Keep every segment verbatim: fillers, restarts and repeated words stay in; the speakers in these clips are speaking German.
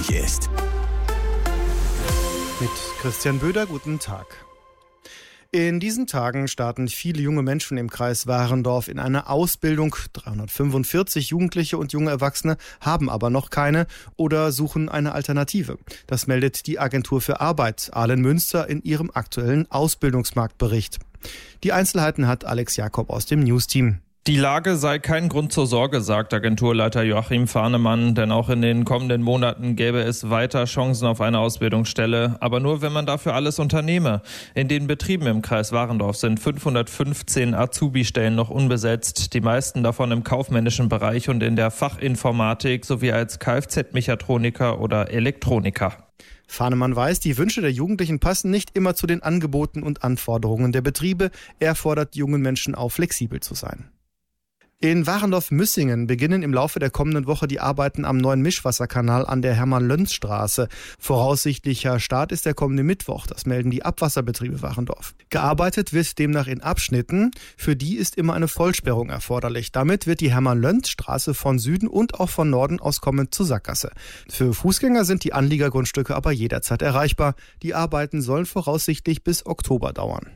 wichtig ist. Mit Christian Böder, guten Tag. In diesen Tagen starten viele junge Menschen im Kreis Warendorf in eine Ausbildung. dreihundertfünfundvierzig Jugendliche und junge Erwachsene haben aber noch keine oder suchen eine Alternative. Das meldet die Agentur für Arbeit Ahlen Münster in ihrem aktuellen Ausbildungsmarktbericht. Die Einzelheiten hat Alex Jakob aus dem Newsteam. Die Lage sei kein Grund zur Sorge, sagt Agenturleiter Joachim Fahnemann, denn auch in den kommenden Monaten gäbe es weiter Chancen auf eine Ausbildungsstelle, aber nur, wenn man dafür alles unternehme. In den Betrieben im Kreis Warendorf sind fünfhundertfünfzehn Azubi-Stellen noch unbesetzt, die meisten davon im kaufmännischen Bereich und in der Fachinformatik sowie als Kfz-Mechatroniker oder Elektroniker. Fahnemann weiß, die Wünsche der Jugendlichen passen nicht immer zu den Angeboten und Anforderungen der Betriebe. Er fordert jungen Menschen auf, flexibel zu sein. In Warendorf-Müssingen beginnen im Laufe der kommenden Woche die Arbeiten am neuen Mischwasserkanal an der Hermann-Löns-Straße. Voraussichtlicher Start ist der kommende Mittwoch, das melden die Abwasserbetriebe Warendorf. Gearbeitet wird demnach in Abschnitten, für die ist immer eine Vollsperrung erforderlich. Damit wird die Hermann-Löns-Straße von Süden und auch von Norden aus kommend zur Sackgasse. Für Fußgänger sind die Anliegergrundstücke aber jederzeit erreichbar. Die Arbeiten sollen voraussichtlich bis Oktober dauern.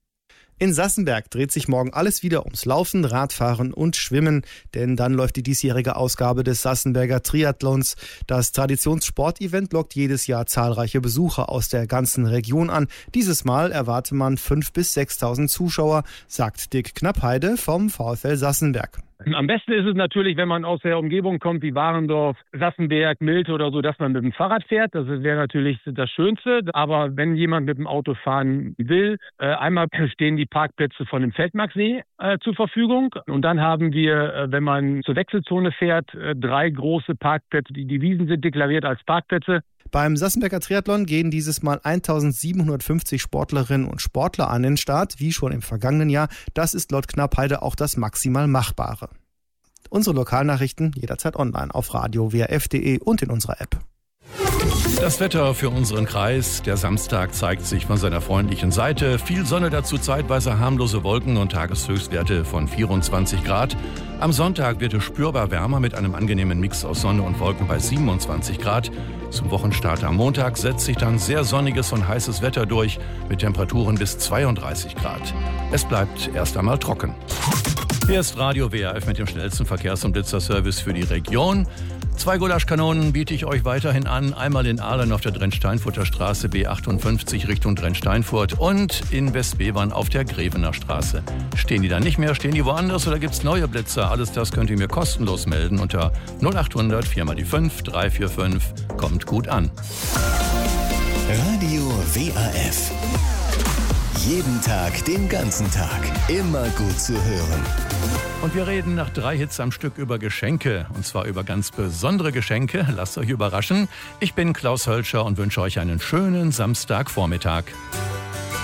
In Sassenberg dreht sich morgen alles wieder ums Laufen, Radfahren und Schwimmen, denn dann läuft die diesjährige Ausgabe des Sassenberger Triathlons. Das Traditionssportevent lockt jedes Jahr zahlreiche Besucher aus der ganzen Region an. Dieses Mal erwarte man fünftausend bis sechstausend Zuschauer, sagt Dick Knappheide vom VfL Sassenberg. Am besten ist es natürlich, wenn man aus der Umgebung kommt wie Warendorf, Sassenberg, Milte oder so, dass man mit dem Fahrrad fährt. Das wäre natürlich das Schönste. Aber wenn jemand mit dem Auto fahren will, äh, einmal stehen die Parkplätze von dem Feldmarksee äh, zur Verfügung. Und dann haben wir, äh, wenn man zur Wechselzone fährt, äh, drei große Parkplätze. Die, die Wiesen sind deklariert als Parkplätze. Beim Sassenberger Triathlon gehen dieses Mal eintausendsiebenhundertfünfzig Sportlerinnen und Sportler an den Start, wie schon im vergangenen Jahr. Das ist laut Knappheide auch das maximal Machbare. Unsere Lokalnachrichten jederzeit online auf radio w r f punkt d e und in unserer App. Das Wetter für unseren Kreis. Der Samstag zeigt sich von seiner freundlichen Seite. Viel Sonne, dazu zeitweise harmlose Wolken und Tageshöchstwerte von vierundzwanzig Grad. Am Sonntag wird es spürbar wärmer mit einem angenehmen Mix aus Sonne und Wolken bei siebenundzwanzig Grad. Zum Wochenstart am Montag setzt sich dann sehr sonniges und heißes Wetter durch mit Temperaturen bis zweiunddreißig Grad. Es bleibt erst einmal trocken. Hier ist Radio W R F mit dem schnellsten Verkehrs- und Blitzerservice für die Region. Zwei Gulaschkanonen biete ich euch weiterhin an. Einmal in Ahlen auf der Drenn-Steinfurter Straße B achtundfünfzig Richtung Drenn-Steinfurt und in Westbevern auf der Grevener Straße. Stehen die da nicht mehr? Stehen die woanders oder gibt es neue Blitzer? Alles das könnt ihr mir kostenlos melden unter null achthundert vier mal die fünf drei vier fünf. Kommt gut an. Radio W R F. Jeden Tag, den ganzen Tag. Immer gut zu hören. Und wir reden nach drei Hits am Stück über Geschenke. Und zwar über ganz besondere Geschenke. Lasst euch überraschen. Ich bin Klaus Hölscher und wünsche euch einen schönen Samstagvormittag.